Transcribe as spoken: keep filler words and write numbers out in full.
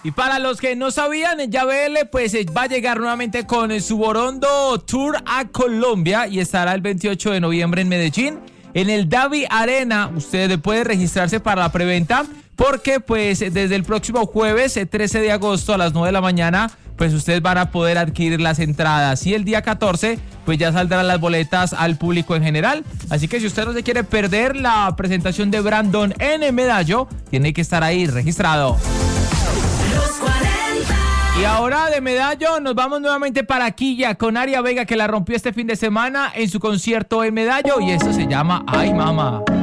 Y para los que no sabían, ya ve ele pues va a llegar nuevamente con su Borondo Tour a Colombia y estará el veintiocho de noviembre en Medellín, en el Davi Arena. Usted puede registrarse para la preventa porque pues desde el próximo jueves trece de agosto a las nueve de la mañana pues ustedes van a poder adquirir las entradas y el día catorce pues ya saldrán las boletas al público en general. Así que si usted no se quiere perder la presentación de Brandon en Medallo, tiene que estar ahí registrado. Y ahora de Medallo nos vamos nuevamente para Quilla con Aria Vega, que la rompió este fin de semana en su concierto en Medallo, y esto se llama Ay Mama.